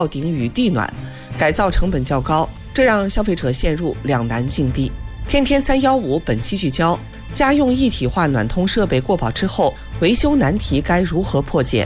顶与地暖，改造成本较高，这让消费者陷入两难境地。天天315本期聚焦：家用一体化暖通设备过保之后，维修难题该如何破解？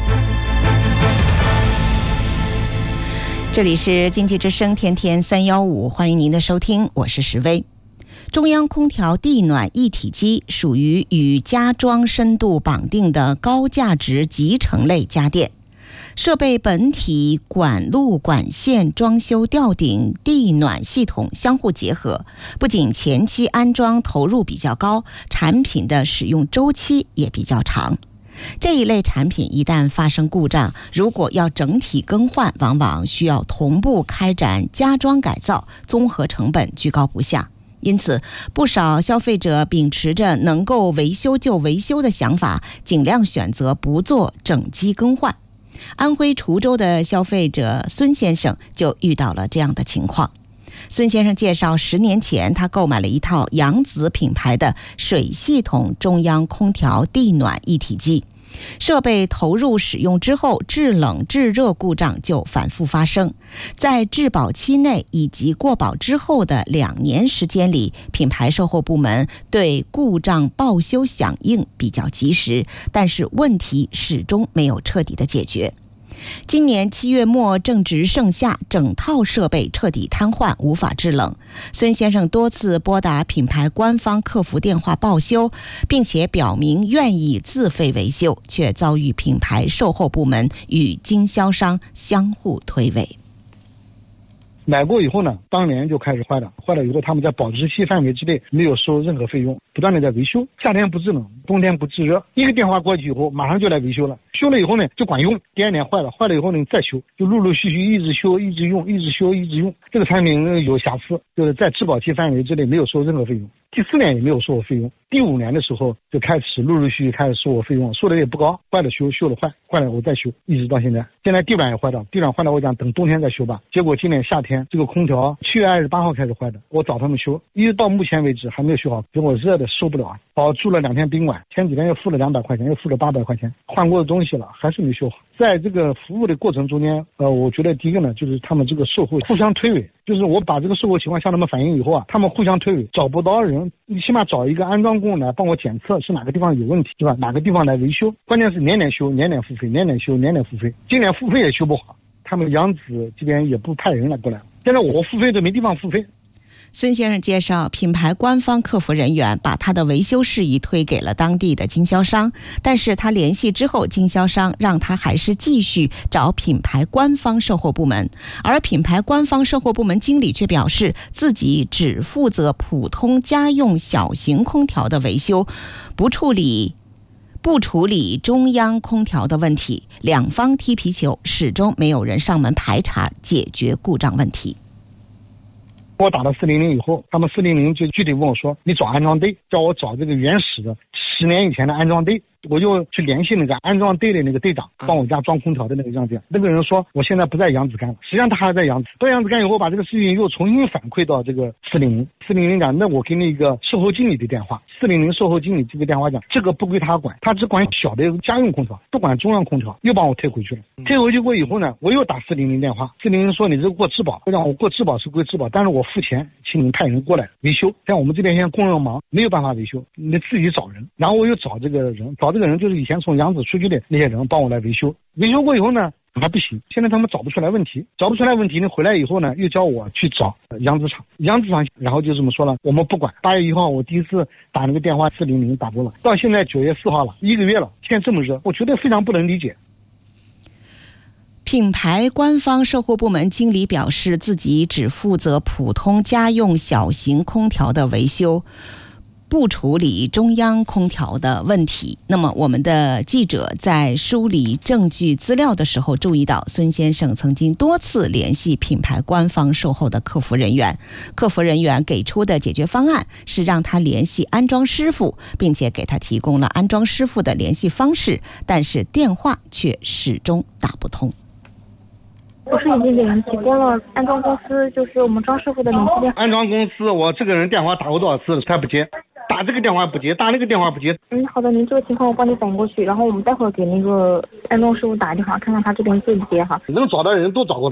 这里是经济之声天天315，欢迎您的收听，我是石薇。中央空调地暖一体机属于与家装深度绑定的高价值集成类家电，设备本体、管路、管线、装修吊顶、地暖系统相互结合，不仅前期安装投入比较高，产品的使用周期也比较长。这一类产品一旦发生故障，如果要整体更换，往往需要同步开展加装改造，综合成本居高不下。因此，不少消费者秉持着能够维修就维修的想法，尽量选择不做整机更换。安徽滁州的消费者孙先生就遇到了这样的情况。孙先生介绍，10年前他购买了一套扬子品牌的水系统中央空调地暖一体机，设备投入使用之后，制冷制热故障就反复发生。在质保期内以及过保之后的2年时间里，品牌售后部门对故障报修响应比较及时，但是问题始终没有彻底的解决。今年7月末正值盛夏，整套设备彻底瘫痪，无法制冷。孙先生多次拨打品牌官方客服电话报修，并且表明愿意自费维修，却遭遇品牌售后部门与经销商相互推诿。 买过以后呢，当年就开始坏了以后，他们在保质期范围之内没有收任何费用，不断的在维修。夏天不制冷，冬天不制热，一个电话过去以后，马上就来维修了。修了以后呢，就管用。第2年坏了以后呢，再修，就陆陆续续一直修，一直用，一直修，一直用。这个产品有瑕疵，就是在质保期范围之内没有收任何费用。第4年也没有收我费用，第5年的时候就开始陆陆续续开始收我费用，收的也不高，坏了修，修了坏，坏了我再修，一直到现在。现在地板也坏了，地板坏了我讲等冬天再修吧。结果今年夏天这个空调7月28号开始坏的，我找他们修，一直到目前为止还没有修好，结果热的受不了啊！住了2天宾馆，前几天又付了200块钱，又付了800块钱，换过的东西了，还是没修好。在这个服务的过程中间，我觉得第一个呢，就是他们这个售后互相推诿，就是我把这个售后情况向他们反映以后啊，他们互相推诿，找不到人，你起码找一个安装工来帮我检测是哪个地方有问题，对吧？哪个地方来维修？关键是年年修，年年付费，年年修，年年付费。今年付费也修不好，他们扬子这边也不派人来过来，现在我付费都没地方付费。 孙先生介绍，品牌官方客服人员把他的维修事宜推给了当地的经销商，但是他联系之后，经销商让他还是继续找品牌官方售后部门，而品牌官方售后部门经理却表示自己只负责普通家用小型空调的维修，不处理中央空调的问题。两方踢皮球，始终没有人上门排查解决故障问题。 我打了400以后，他们400就具体问我说，你找安装队，叫我找这个原始的10年以前的安装队。我就去联系那个安装队的那个队长，帮我家装空调的那个样子。那个人说我现在不在扬子干了，实际上他还在扬子。到扬子干以后，把这个事情又重新反馈到这个400讲，那我给那个售后经理的电话，400售后经理这个电话讲，这个不归他管，他只管小的家用空调，不管中央空调，又帮我退回去了。退回去过以后呢，我又打400电话，400说你这个过质保，我讲我过质保是归质保，但是我付钱，请你派人过来维修。像我们这边现在工人忙，没有办法维修，你自己找人。然后我又找这个人，这个人就是以前从扬子出去的那些人帮我来维修，维修过以后呢还不行，现在他们找不出来问题呢，回来以后呢又叫我去找扬子厂，然后就这么说了，我们不管。8月1号我第一次打那个电话400打过了，到现在9月4号了，1个月了，现在这么热，我觉得非常不能理解。 品牌官方售后部门经理表示，自己只负责普通家用小型空调的维修，不处理中央空调的问题。那么我们的记者在梳理证据资料的时候注意到，孙先生曾经多次联系品牌官方售后的客服人员，客服人员给出的解决方案是让他联系安装师傅，并且给他提供了安装师傅的联系方式，但是电话却始终打不通。 不是已经给人提供了安装公司，就是我们装师傅的联系电话。 安装公司，我这个人电话打过多少次了，他不接。 打这个电话不接，打那个电话不接。 好的，您这个情况我帮你反映过去，然后我们待会儿给那个安装师傅打电话，看看他这边接不接哈。 能找到人都找过他。